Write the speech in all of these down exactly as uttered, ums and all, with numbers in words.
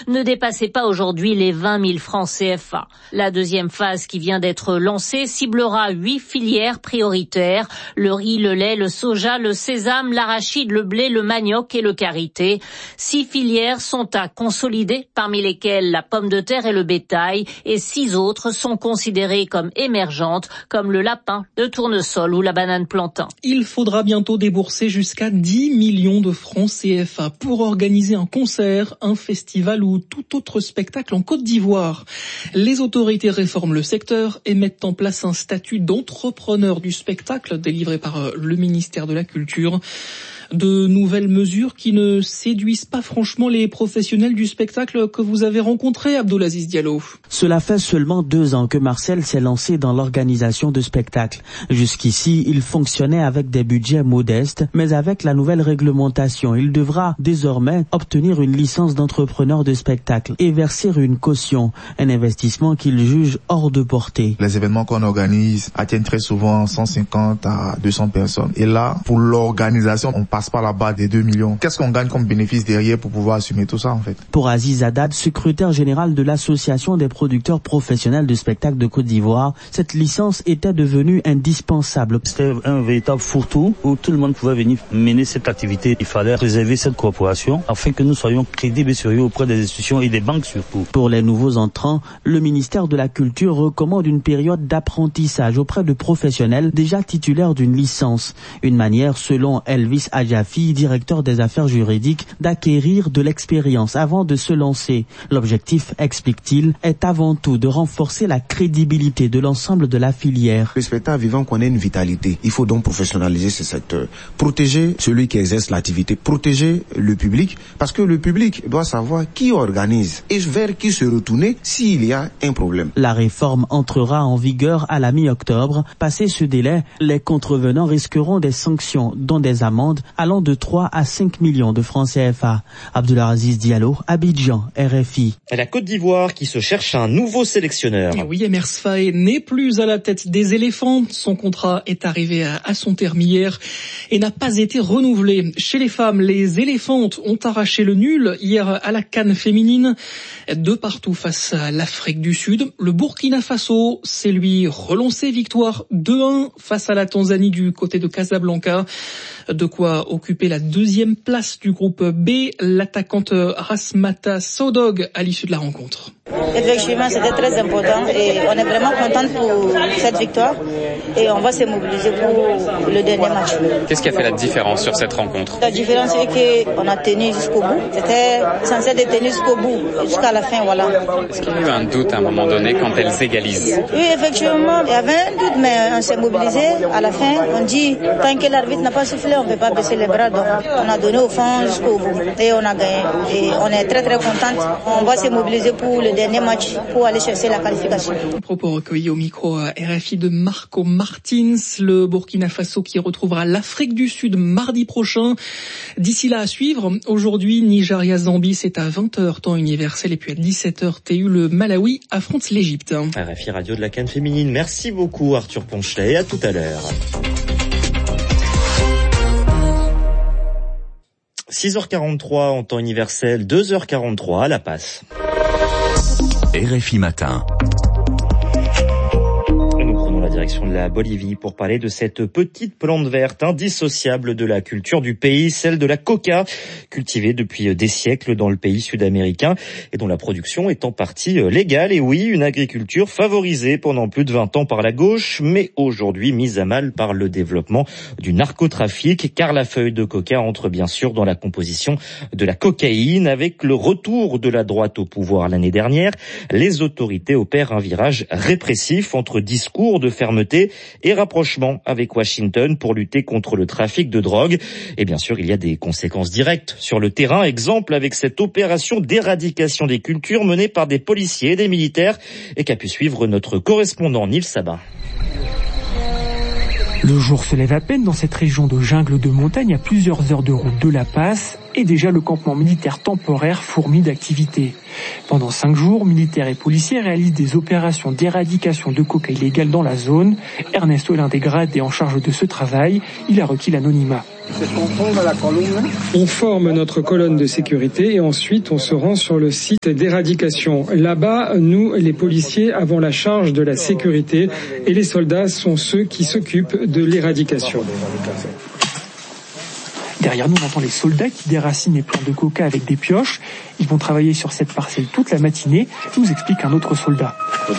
ne dépassait pas aujourd'hui les vingt mille francs C F A. La deuxième phase qui vient d'être lancée ciblera huit filières prioritaires, le riz, le lait, le soja, le sésame, l'arachide, le blé, le manioc et le karité. Six filières sont à consolider, parmi lesquelles la pomme de terre et le bétail, et six autres sont considérées comme émergentes, comme le lapin, le tournesol ou la banane plantain. Il faudra bientôt débourser jusqu'à dix millions de francs C F A pour organiser un concert, un festival ou tout autre spectacle en Côte d'Ivoire. Les autorités réforment le secteur et mettent en place un statut d'entrepreneur du spectacle délivré par le ministère de la Culture. De nouvelles mesures qui ne séduisent pas franchement les professionnels du spectacle que vous avez rencontrés, Abdelaziz Diallo. Cela fait seulement deux ans que Marcel s'est lancé dans l'organisation de spectacles. Jusqu'ici, il fonctionnait avec des budgets modestes, mais avec la nouvelle réglementation, il devra désormais obtenir une licence d'entrepreneur de spectacle et verser une caution, un investissement qu'il juge hors de portée. Les événements qu'on organise atteignent très souvent cent cinquante à deux cents personnes. Et là, pour l'organisation, on passe pas la barre des deux millions. Qu'est-ce qu'on gagne comme bénéfice derrière pour pouvoir assumer tout ça, en fait? Pour Aziz Haddad, secrétaire général de l'Association des producteurs professionnels de spectacles de Côte d'Ivoire, cette licence était devenue indispensable. C'était un véritable fourre-tout où tout le monde pouvait venir mener cette activité. Il fallait préserver cette corporation afin que nous soyons crédibles et sérieux auprès des institutions et des banques surtout. Pour les nouveaux entrants, le ministère de la Culture recommande une période d'apprentissage auprès de professionnels déjà titulaires d'une licence. Une manière, selon Elvis Adjafi, directeur des affaires juridiques, d'acquérir de l'expérience avant de se lancer. L'objectif, explique-t-il, est avant tout de renforcer la crédibilité de l'ensemble de la filière. Le spectacle vivant connaît une vitalité. Il faut donc professionnaliser ce secteur. Protéger celui qui exerce l'activité, protéger le public, parce que le public doit savoir qui organise et vers qui se retourner s'il y a un problème. La réforme entrera en vigueur à la mi-octobre. Passé ce délai, les contrevenants risqueront des sanctions, dont des amendes allant de trois à cinq millions de francs C F A. Abdelaziz Diallo, Abidjan, R F I. La Côte d'Ivoire qui se cherche un nouveau sélectionneur. Et oui, Emers Faé n'est plus à la tête des éléphants. Son contrat est arrivé à son terme hier et n'a pas été renouvelé. Chez les femmes, les éléphantes ont arraché le nul hier à la CAN féminine. De partout face à l'Afrique du Sud. Le Burkina Faso s'est lui relancé, victoire deux un face à la Tanzanie du côté de Casablanca. De quoi occuper la deuxième place du groupe B, l'attaquante Rasmata Sodog à l'issue de la rencontre. Effectivement, c'était très important et on est vraiment content pour cette victoire et on va se mobiliser pour le dernier match. Qu'est-ce qui a fait la différence sur cette rencontre? La différence c'est qu'on a tenu jusqu'au bout. C'était censé être tenu jusqu'au bout, jusqu'à la fin, voilà. Est-ce qu'il y a eu un doute à un moment donné quand elles égalisent? Oui, effectivement, il y avait un doute, mais on s'est mobilisé. À la fin, on dit, tant que l'arbitre n'a pas soufflé, on ne peut pas baisser les bras. Donc, on a donné au fond jusqu'au bout et on a gagné. Et on est très très contente. On va se mobiliser pour le dernier match pour aller chercher la qualification. Propos recueillis au micro R F I de Marco Martins, le Burkina Faso qui retrouvera l'Afrique du Sud mardi prochain. D'ici là à suivre, aujourd'hui Nigeria-Zambie, c'est à vingt heures temps universel et puis à dix-sept heures T U, le Malawi affronte l'Égypte. R F I Radio de la CAN féminine. Merci beaucoup Arthur Ponchelet, à tout à l'heure. six heures quarante-trois en temps universel, deux heures quarante-trois à La Passe. R F I Matin. Nous prenons la direction de la Bolivie pour parler de cette petite plante verte indissociable de la culture du pays, celle de la coca, cultivée depuis des siècles dans le pays sud-américain et dont la production est en partie légale. Et oui, une agriculture favorisée pendant plus de vingt ans par la gauche, mais aujourd'hui mise à mal par le développement du narcotrafic, car la feuille de coca entre bien sûr dans la composition de la cocaïne. Avec le retour de la droite au pouvoir l'année dernière, les autorités opèrent un virage répressif entre discours de fermeté et rapprochement avec Washington pour lutter contre le trafic de drogue. Et bien sûr, il y a des conséquences directes sur le terrain. Exemple avec cette opération d'éradication des cultures menée par des policiers et des militaires et qu'a pu suivre notre correspondant Nils Sabin. Le jour se lève à peine dans cette région de jungle de montagne à plusieurs heures de route de La Paz et déjà le campement militaire temporaire fourmille d'activités. Pendant cinq jours, militaires et policiers réalisent des opérations d'éradication de cocaïne illégale dans la zone. Ernesto est l'un des gradés en charge de ce travail. Il a requis l'anonymat. On forme notre colonne de sécurité et ensuite on se rend sur le site d'éradication. Là-bas, nous, les policiers, avons la charge de la sécurité et les soldats sont ceux qui s'occupent de l'éradication. Derrière nous, on entend les soldats qui déracinent les plants de coca avec des pioches. Ils vont travailler sur cette parcelle toute la matinée, nous explique un autre soldat.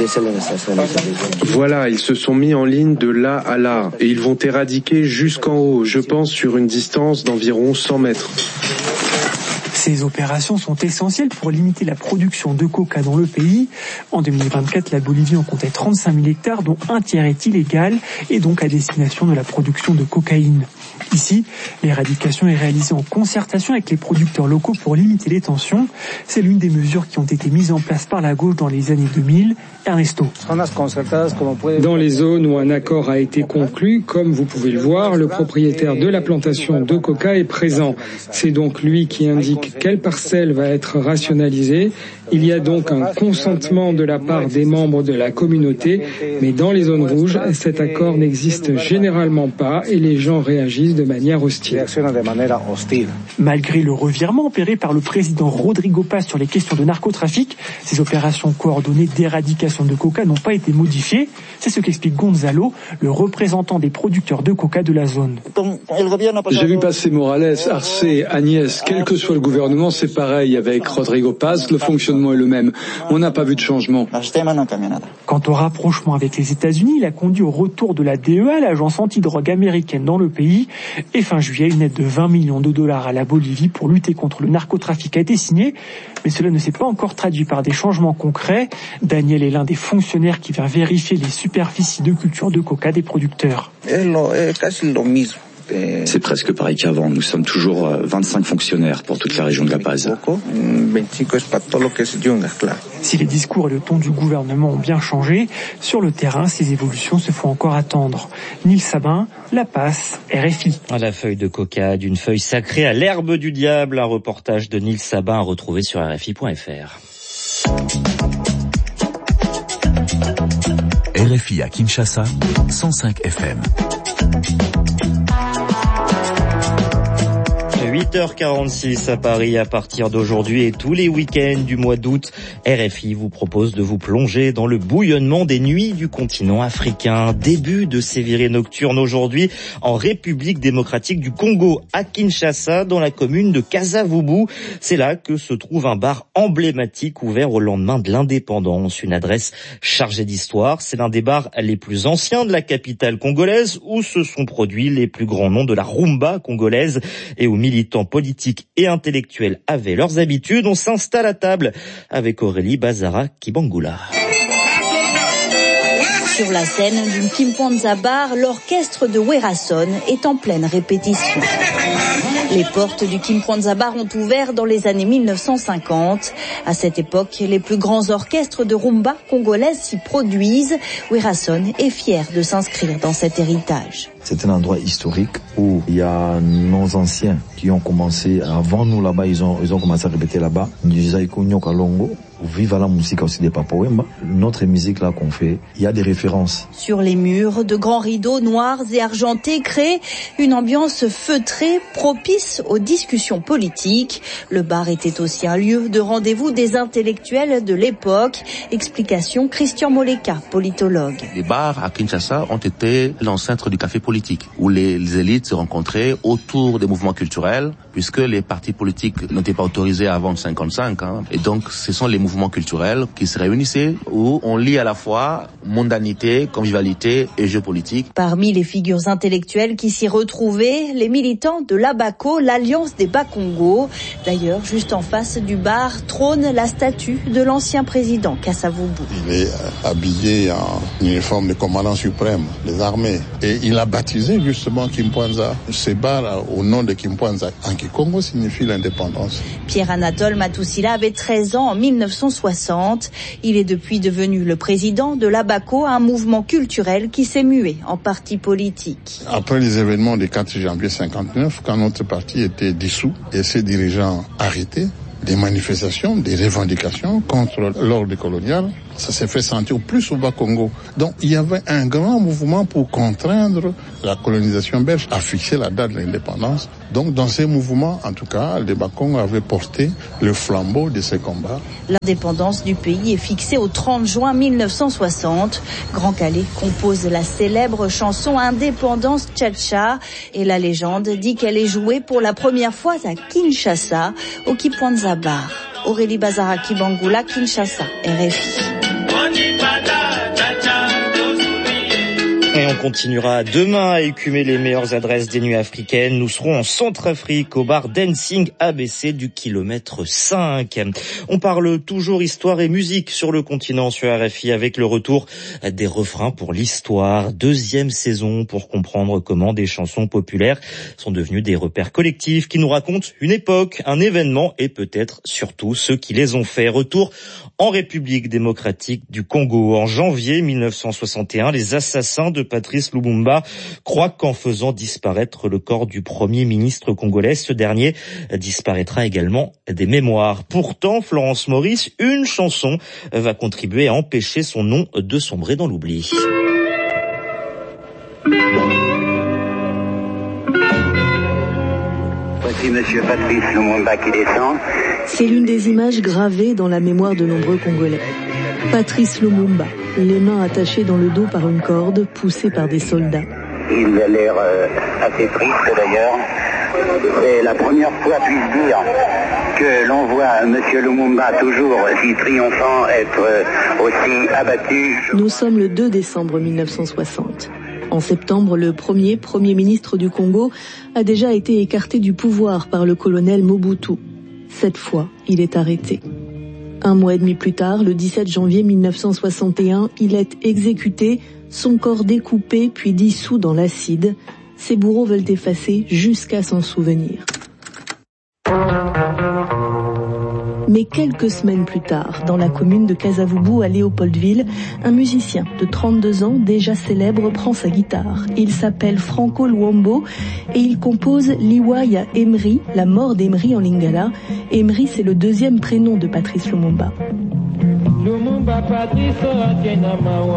Voilà, ils se sont mis en ligne de là à là et ils vont éradiquer jusqu'en haut, je pense sur une distance d'environ cent mètres. Ces opérations sont essentielles pour limiter la production de coca dans le pays. En deux mille vingt-quatre, la Bolivie en comptait trente-cinq mille hectares, dont un tiers est illégal et donc à destination de la production de cocaïne. Ici, l'éradication est réalisée en concertation avec les producteurs locaux pour limiter les tensions. C'est l'une des mesures qui ont été mises en place par la gauche dans les années deux mille. Ernesto. Dans les zones où un accord a été conclu, comme vous pouvez le voir, le propriétaire de la plantation de coca est présent. C'est donc lui qui indique quelle parcelle va être rationalisée. Il y a donc un consentement de la part des membres de la communauté, mais dans les zones rouges, cet accord n'existe généralement pas et les gens réagissent de manière hostile. Malgré le revirement opéré par le président Rodrigo Paz sur les questions de narcotrafic, ces opérations coordonnées d'éradication de coca n'ont pas été modifiées. C'est ce qu'explique Gonzalo, le représentant des producteurs de coca de la zone. J'ai vu passer Morales, Arce, Agnès, quel que soit le gouvernement, c'est pareil avec Rodrigo Paz, le fonctionnement est le même. On n'a pas vu de changement. Quant au rapprochement avec les États-Unis, il a conduit au retour de la D E A, l'agence antidrogue américaine dans le pays. Et fin juillet, une aide de vingt millions de dollars à la Bolivie pour lutter contre le narcotrafic a été signée. Mais cela ne s'est pas encore traduit par des changements concrets. Daniel est l'un des fonctionnaires qui vient vérifier les superficies de culture de coca des producteurs. C'est presque pareil qu'avant. Nous sommes toujours vingt-cinq fonctionnaires pour toute la région de La Paz. Si les discours et le ton du gouvernement ont bien changé, sur le terrain, ces évolutions se font encore attendre. Nils Sabin, La Paz, R F I. À la feuille de coca, d'une feuille sacrée à l'herbe du diable, un reportage de Nils Sabin à retrouver sur R F I point F R. R F I à Kinshasa, cent cinq F M. huit heures quarante-six à Paris à partir d'aujourd'hui et tous les week-ends du mois d'août. R F I vous propose de vous plonger dans le bouillonnement des nuits du continent africain. Début de ces virées nocturnes aujourd'hui en République démocratique du Congo, à Kinshasa, dans la commune de Kasavubu. C'est là que se trouve un bar emblématique ouvert au lendemain de l'indépendance. Une adresse chargée d'histoire. C'est l'un des bars les plus anciens de la capitale congolaise où se sont produits les plus grands noms de la rumba congolaise et où militants politiques et intellectuels avaient leurs habitudes. On s'installe à table avec Aurélie Bazara Kibangula. Sur la scène d'une Kimpanza Bar, l'orchestre de Werason est en pleine répétition. Les portes du Kimpanza Bar ont ouvert dans les années mille neuf cent cinquante. À cette époque, les plus grands orchestres de rumba congolaise s'y produisent. Werason est fier de s'inscrire dans cet héritage. C'est un endroit historique où il y a nos anciens qui ont commencé, avant nous là-bas, ils ont, ils ont commencé à répéter là-bas. Viva la musique aussi des Papa Wemba. Notre musique là qu'on fait, il y a des références. Sur les murs, de grands rideaux noirs et argentés créent une ambiance feutrée propice aux discussions politiques. Le bar était aussi un lieu de rendez-vous des intellectuels de l'époque. Explication Christian Moleka, politologue. Les bars à Kinshasa ont été l'ancêtre du café politique, où les, les élites se rencontraient autour des mouvements culturels, puisque les partis politiques n'étaient pas autorisés avant cinquante-cinq. Hein. Et donc, ce sont les mouvements culturels qui se réunissaient, où on lie à la fois mondanité, convivialité et jeu politique. Parmi les figures intellectuelles qui s'y retrouvaient, les militants de l'Abaco, l'Alliance des Bas-Congo. D'ailleurs, juste en face du bar, trône la statue de l'ancien président Kasavubu. Il est habillé en uniforme de commandant suprême des armées. Et il a baptisé justement Kimpanza, ce bar au nom de Kimpanza. En Congo signifie l'indépendance. Pierre-Anatole Matussila avait treize ans en mille neuf cent soixante. Il est depuis devenu le président de l'Abaco, un mouvement culturel qui s'est mué en parti politique. Après les événements du quatre janvier cinquante-neuf, quand notre parti était dissous et ses dirigeants arrêtés, des manifestations, des revendications contre l'ordre colonial. Ça s'est fait sentir plus au Bas-Congo. Donc il y avait un grand mouvement pour contraindre la colonisation belge à fixer la date de l'indépendance. Donc dans ces mouvements, en tout cas, les Bas-Congo avaient porté le flambeau de ces combats. L'indépendance du pays est fixée au trente juin mille neuf cent soixante. Grand Calais compose la célèbre chanson Indépendance Tcha-Tcha et la légende dit qu'elle est jouée pour la première fois à Kinshasa, au Kipwanza Bar. Aurélie Bazaraki Bangoula, Kinshasa, R F I. Et on continuera demain à écumer les meilleures adresses des nuits africaines. Nous serons en Centrafrique au bar Dancing A B C du kilomètre cinq. On parle toujours histoire et musique sur le continent sur R F I avec le retour des refrains pour l'histoire. Deuxième saison pour comprendre comment des chansons populaires sont devenues des repères collectifs qui nous racontent une époque, un événement et peut-être surtout ceux qui les ont fait. Retour en République démocratique du Congo. En janvier mille neuf cent soixante et un, les assassins de Patrice Lumumba croient qu'en faisant disparaître le corps du premier ministre congolais, ce dernier disparaîtra également des mémoires. Pourtant, Florence Maurice, une chanson va contribuer à empêcher son nom de sombrer dans l'oubli. Voici Monsieur Patrice Lumumba qui descend. C'est l'une des images gravées dans la mémoire de nombreux Congolais. Patrice Lumumba, les mains attachées dans le dos par une corde, poussé par des soldats. Il a l'air euh, assez triste d'ailleurs. C'est la première fois, puis-je dire, que l'on voit Monsieur Lumumba toujours si triomphant être euh, aussi abattu. Nous sommes le deux décembre mille neuf cent soixante. En septembre, le premier Premier ministre du Congo a déjà été écarté du pouvoir par le colonel Mobutu. Cette fois, il est arrêté. Un mois et demi plus tard, le dix-sept janvier mille neuf cent soixante et un, il est exécuté, son corps découpé puis dissous dans l'acide. Ses bourreaux veulent effacer jusqu'à s'en souvenir. Mais quelques semaines plus tard, dans la commune de Kasavubu à Léopoldville, un musicien de trente-deux ans, déjà célèbre, prend sa guitare. Il s'appelle Franco Luambo et il compose Liwaya Emery, la mort d'Emery en lingala. Emery, c'est le deuxième prénom de Patrice Lumumba. Lumumba Patrice Akenamawa,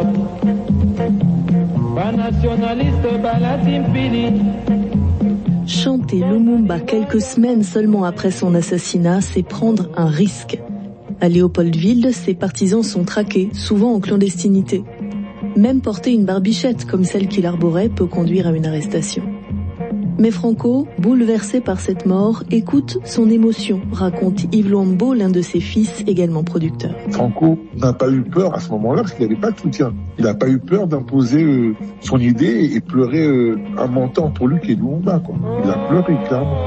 ba nationaliste balatimpili. Chanter Lumumba quelques semaines seulement après son assassinat, c'est prendre un risque. À Léopoldville, ses partisans sont traqués, souvent en clandestinité. Même porter une barbichette comme celle qu'il arborait peut conduire à une arrestation. Mais Franco, bouleversé par cette mort, écoute son émotion, raconte Yves Luambo, l'un de ses fils, également producteur. Franco n'a pas eu peur à ce moment-là parce qu'il n'avait pas de soutien. Il n'a pas eu peur d'imposer euh, son idée et pleurer euh, un mentor pour lui qui est Lumumba, quoi. Il a pleuré, clairement.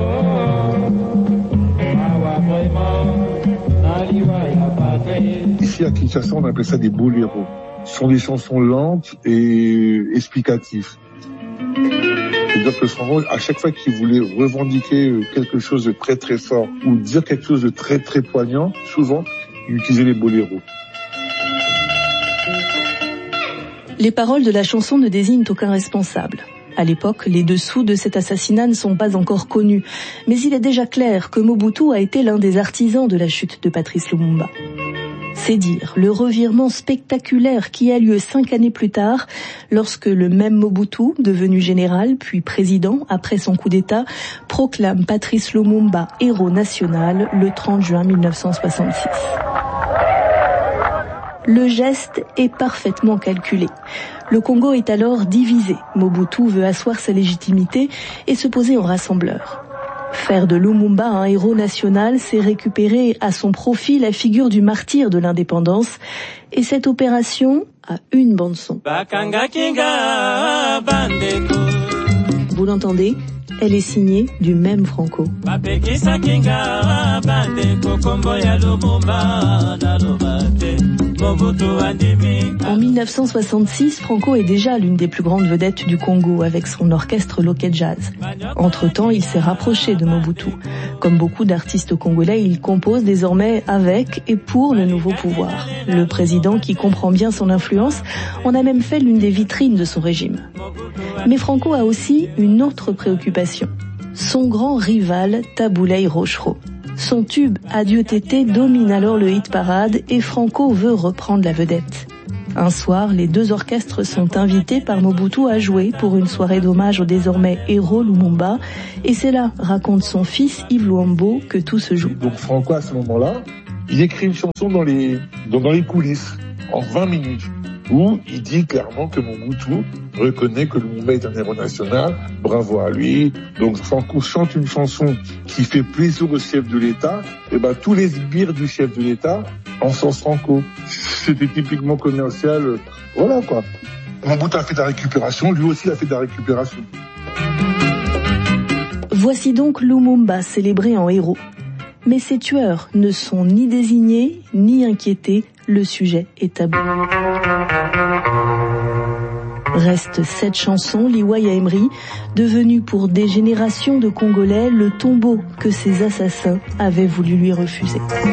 Ici à Kinshasa, on appelle ça des boléros. Ce sont des chansons lentes et explicatives. C'est-à-dire que Franco, à chaque fois qu'il voulait revendiquer quelque chose de très très fort ou dire quelque chose de très très poignant, souvent, il utilisait les boléros. Les paroles de la chanson ne désignent aucun responsable. À l'époque, les dessous de cet assassinat ne sont pas encore connus, mais il est déjà clair que Mobutu a été l'un des artisans de la chute de Patrice Lumumba. C'est dire le revirement spectaculaire qui a lieu cinq années plus tard, lorsque le même Mobutu, devenu général puis président après son coup d'État, proclame Patrice Lumumba héros national le trente juin mille neuf cent soixante-six. Le geste est parfaitement calculé. Le Congo est alors divisé. Mobutu veut asseoir sa légitimité et se poser en rassembleur. Faire de Lumumba un héros national, c'est récupérer à son profit la figure du martyr de l'indépendance. Et cette opération a une bande-son. Vous l'entendez ? Elle est signée du même Franco. En mille neuf cent soixante-six, Franco est déjà l'une des plus grandes vedettes du Congo avec son orchestre Loket Jazz. Entre-temps, il s'est rapproché de Mobutu. Comme beaucoup d'artistes congolais, il compose désormais avec et pour le nouveau pouvoir. Le président, qui comprend bien son influence, en a même fait l'une des vitrines de son régime. Mais Franco a aussi une autre préoccupation. Son grand rival, Taboulei Rochereau. Son tube Adieu Tété domine alors le hit parade et Franco veut reprendre la vedette. Un soir, les deux orchestres sont invités par Mobutu à jouer pour une soirée d'hommage au désormais héros Lumumba. Et c'est là, raconte son fils Yves Luambo, que tout se joue. Donc Franco, à ce moment-là, il écrit une chanson dans les, dans, dans les coulisses, en vingt minutes, où il dit clairement que Mobutu reconnaît que Lumumba est un héros national, bravo à lui. Donc Franco chante une chanson qui fait plaisir au chef de l'État, et ben tous les sbires du chef de l'État en sens Franco. C'était typiquement commercial, euh, voilà quoi. Mobutu a fait de la récupération, lui aussi il a fait de la récupération. Voici donc Lumumba célébré en héros. Mais ces tueurs ne sont ni désignés, ni inquiétés, le sujet est tabou. Restent sept chansons, Liwaya Emery, devenues pour des générations de Congolais le tombeau que ces assassins avaient voulu lui refuser.